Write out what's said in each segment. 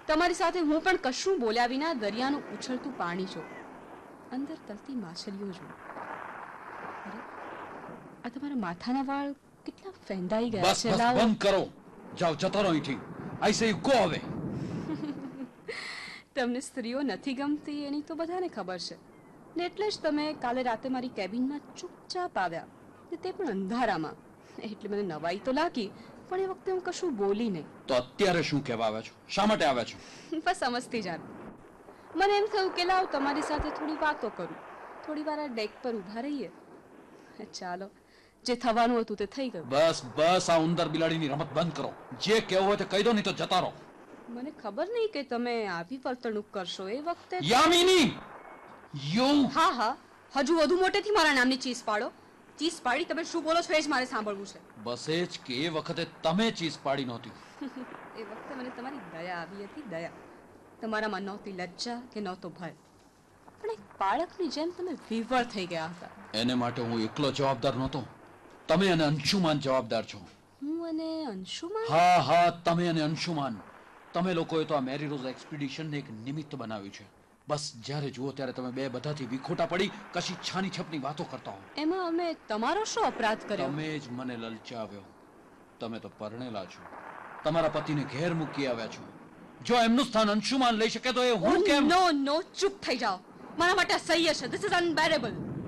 તમારી સાથે હું પણ કશું બોલ્યા વિના દરિયાનું ઉછળતું પાણી જો, અંદર તલતી માછલીઓ જો. અરે, આ તમારા માથાના વાળ કેટલા ફેંદાઈ ગયા છે. બસ બંધ કરો, જાઓ જતો રહો અહીંથી. આઈ સે યુ ગો અવે. તમને સ્ત્રીઓ નથી ગમતી એની તો બધાને ખબર છે ને, એટલે જ તમે કાલે રાતે મારી કેબિનમાં ચૂપચાપ આવ્યા, તે પણ અંધારામાં. એટલે મને નવાઈ તો લાગી, પણ એ વખતે હું કશું બોલી નહીં. તો અત્યારે શું કહેવા આવ્યા છો? શા માટે આવ્યા છો? બસ સમજતી જાણ. મને એમ થયું કે લાવ તમારી સાથે થોડી વાતો કરું, થોડી વાર આ ડેક પર ઊભા રહીએ. ચાલો, જે થવાનું હતું તે થઈ ગયું. બસ આ ઉંદર બિલાડીની રમત બંધ કરો. જે કહેવું હોય તે કહી દો, નહીં તો જતા રહો. મને ખબર નહીં કે તમે આવી વર્તણૂક કરશો. એ વખતે યામિની, યુ. હા, હજુ વધુ મોટેથી મારા નામની ચીસ પાડો. ચીસ પાડી તમે શું બોલો છો એ જ મારે સાંભળવું છે. બસ એ જ કે એ વખતે તમે ચીસ પાડી નહોતી. એ વખતે મને તમારી દયા આવી હતી. દયા. તમારામાં નહોતી લજ્જા કે નહોતો ભય, પણ એક બાળકની જેમ તમે વિવળ થઈ ગયા હતા. એને માટે હું એકલો જવાબદાર નહોતો. તમે અને અંશુમાન જવાબદાર છો. હું અને અંશુમાન? હા, તમે અને અંશુમાન. તમે લોકોએ તો આ મેરી રોઝ એક્સપિડિશનને એક નિમિત્ત બનાવ્યું છે. બસ જ્યારે જુઓ ત્યારે તમે બે બધાથી વિખોટા પડી કશી છાની છપની વાતો કરતા હો. એમાં અમે તમારો શું અપરાધ કર્યો? તમે જ મને લલચાવ્યો. તમે તો પરણેલા છો, તમારા પતિને ઘેર મૂકી આવ્યા છો. જો એમનું સ્થાન અંશુમાન લઈ શકે તો એ હું કેમ? નો, ચૂપ થઈ જાઓ. મારા માટે અસહ્ય છે. This is unbearable.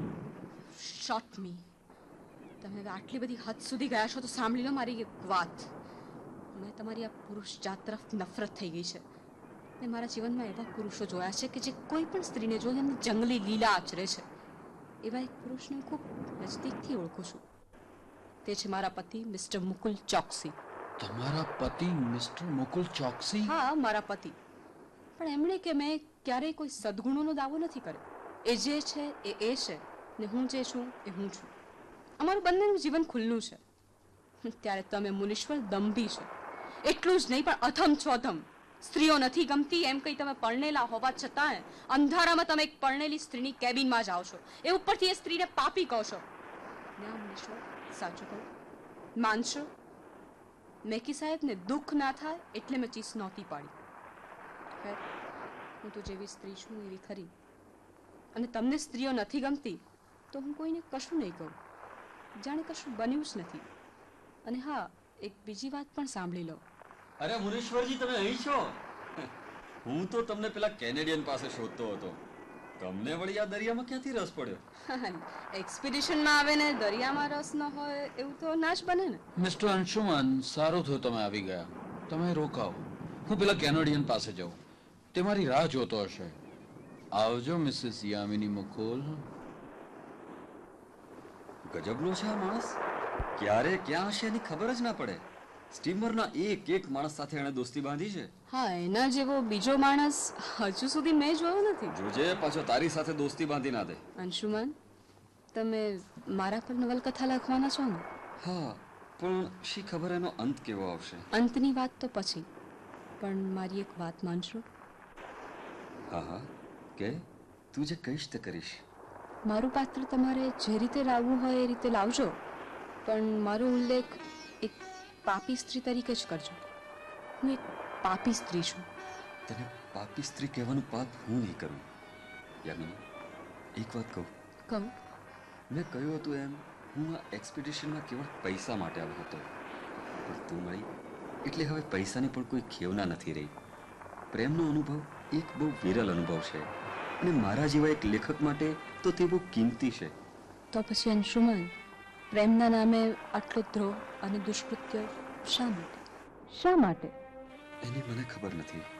શોટ મી. તમે આટલી બધી હદ સુધી ગયા છો તો સાંભળી લો મારી એક વાત. મેં તમારી આ પુરુષ જાત તરફ નફરત થઈ ગઈ છે. મેં મારા જીવનમાં એવા પુરુષો જોયા છે કે જે કોઈ પણ સ્ત્રીને જોઈને એમની જંગલી લીલા આચરે છે. એવા એક પુરુષને હું ખૂબ નજદીકથી ઓળખું છું. તે છે મારા પતિ મિસ્ટર મુકુલ ચોકસી. તમારા પતિ મિસ્ટર મુકુલ ચોકસી? હા, મારા પતિ. પણ એમણે કે મેં ક્યારેય કોઈ સદગુણોનો દાવો નથી કર્યો. એ જે છે એ છે ને હું જે છું એ હું છું. અમારું બંનેનું જીવન ખુલ્લું છે. ત્યારે તમે મુનીશ્વર દંભી છો. એટલું જ નહીં પણ અધમ છો, અધમ. સ્ત્રીઓ નથી ગમતી એમ કઈ તમે પરણેલા હોવા છતાં અંધારામાં તમે એક પરણેલી સ્ત્રીની કેબિનમાં જાઓ છો. એ ઉપરથી એ સ્ત્રીને પાપી કહો છો. ના મુનીશ્વર, સાચું કહું, માનશો? મેકી સાહેબને દુઃખ ના થાય એટલે મેં ચીસ નહોતી પાડી. ખેર, હું તો જેવી સ્ત્રી છું એવી ખરી. અને તમને સ્ત્રીઓ નથી ગમતી તો હું કોઈને કશું નહીં કહું, જાણે કશું બન્યું જ નથી. અને હા, એક બીજી વાત પણ સાંભળી લો. અરે મુનીશ્વરજી, તમે અહીં છો? હું તો તમને પેલા કેનેડિયન પાસે શોધતો હતો. તમને વળી આ દરિયામાં ક્યાંથી રસ પડ્યો? એક્સપિડિશનમાં આવે ને દરિયામાં રસ ન હોય એવું તો ના જ બને ને. મિસ્ટર અંશુમાન, સારું થયું તમે આવી ગયા. તમે રોકાઓ, હું પેલા કેનેડિયન પાસે જાઉં. તે મારી રાહ જોતો હશે. આવજો મિસિસ યામિની મુકુલ. ગજબનો છે આ માણસ. ક્યારે ક્યાં હશે એની ખબર જ ના પડે. સ્ટીમરના એક માણસ સાથે એણે દોસ્તી બાંધી છે. હા, એના જેવો બીજો માણસ હજુ સુધી મેં જોયો નથી. જોજે પાછો તારી સાથે દોસ્તી બાંધી ના દે. અંશુમાન, તમે મારા પર નવલકથા લખવાના છો ને? હા, પણ શી ખબર એનો અંત કેવો આવશે. અંતની વાત તો પછી, પણ મારી એક વાત માનશો? હા, કે તું જે કહીશ તે કરીશ. મારું પાત્ર તમારે જે રીતે લાવવું હોય એ રીતે લાવજો, પણ મારો ઉલ્લેખ એક પાપી સ્ત્રી તરીકે જ કરજો. હું એક પાપી સ્ત્રી છું. તને પાપી સ્ત્રી કહેવાનું પાપ હું નહીં કરું. યામિની, એક વાત કહું? મેં કહ્યું હતું એમ હું આ એક્સપિડિશનમાં કેવળ પૈસા માટે આવ્યો હતો, પણ તું મળી એટલે હવે પૈસાની પણ કોઈ ખેવના નથી રહી. પ્રેમનો અનુભવ એક બહુ વિરલ અનુભવ છે અને મારા જેવા એક લેખક માટે તો તે બહુ કિંમતી છે. તો પછી અંશુમાન, પ્રેમના નામે આટલો દ્રોહ અને દુષ્કૃત્ય શા માટે? એની મને ખબર નથી.